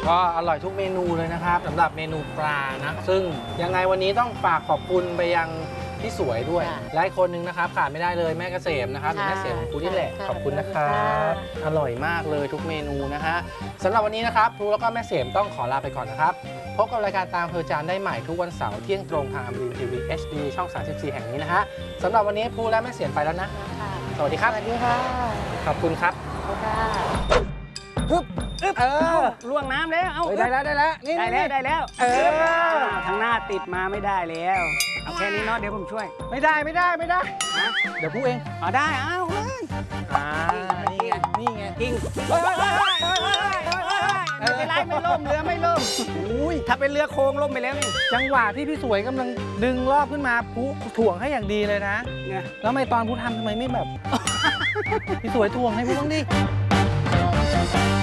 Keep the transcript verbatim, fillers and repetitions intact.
ก็อร่อยทุกเมนูเลยนะครับสำหรับเมนูปลานะซึ่งยังไงวันนี้ต้องฝากขอบคุณไปยังพี่สวยด้วยและอีกคนนึงนะครับขาดไม่ได้เลยแม่เกษมนะครับแม่เกษมของครูนี่แหละขอบคุณนะครับอร่อยมากเลยทุกเมนูนะฮะสำหรับวันนี้นะครับครูแล้วก็แม่เสมต้องขอลาไปก่อนนะครับพบกับรายการตามเพอจานได้ใหม่ทุกวันเสาร์เที่ยงตรงทางอมรินทร์ทีวี เอช ดี ช่อง สามสิบสี่ แห่งนี้นะฮะสำหรับวันนี้ครูและแม่เสมไปแล้วนะสวัสดีครับสวัสดีค่ะขอบคุณครับขอบคุณค่ะฮึบเออล่วงน้ำแล้วเอาได้แล้วได้แล้วนี่ได้แล้วได้แล้วเออทางหน้าติดมาไม่ได้แล้วเอาแค่นี้เนาะเดี๋ยวผมช่วยไม่ได้ไม่ได้ไม่ได้เดี๋ยวพูดเองอ๋อได้เอาเลยอ่านี่ไงนี่ไงกิ้งไม่เป็นไรไม่ล่มเรือไม่ล่มอุ้ยถ้าเป็นเรือโค้งล่มไปแล้วนี่จังหวะที่พี่สวยกำลังดึงรอบขึ้นมาผู้ถ่วงให้อย่างดีเลยนะแล้วไม่ตอนผู้ทำทำไมไม่แบบพี่สวยถ่วงให้ผู้ต้องดิ